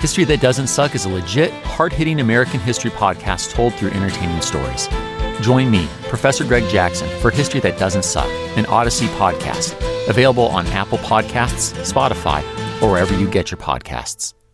History That Doesn't Suck is a legit, hard-hitting American history podcast told through entertaining stories. Join me, Professor Greg Jackson, for History That Doesn't Suck, an Odyssey podcast, available on Apple Podcasts, Spotify, or wherever you get your podcasts.